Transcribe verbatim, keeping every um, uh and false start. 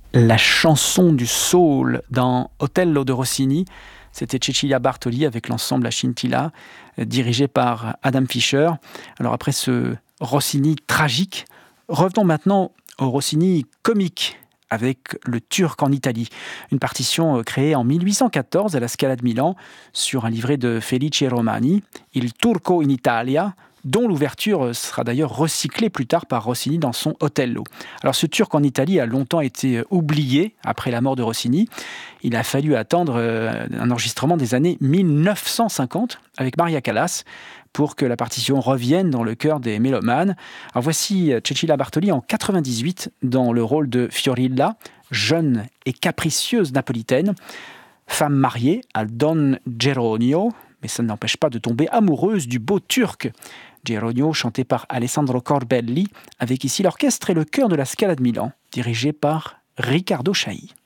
La chanson du soul dans Otello de Rossini, c'était Cecilia Bartoli avec l'ensemble La Scintilla, euh, dirigé par Adam Fischer. Alors après ce Rossini tragique, revenons maintenant au Rossini comique avec Le Turc en Italie, une partition euh, créée en mille huit cent quatorze à la Scala de Milan sur un livret de Felice Romani, Il Turco in Italia, dont l'ouverture sera d'ailleurs recyclée plus tard par Rossini dans son Otello. Alors ce Turc en Italie a longtemps été oublié après la mort de Rossini. Il a fallu attendre euh, un enregistrement des années mille neuf cent cinquante avec Maria Callas pour que la partition revienne dans le cœur des mélomanes. Alors voici Cecilia Bartoli en quatre-vingt-dix-huit dans le rôle de Fiorilla, jeune et capricieuse napolitaine, femme mariée à Don Geronio, mais ça ne l'empêche pas de tomber amoureuse du beau Turc. Geronio, chanté par Alessandro Corbelli, avec ici l'orchestre et le chœur de la Scala de Milan, dirigé par Riccardo Chailly.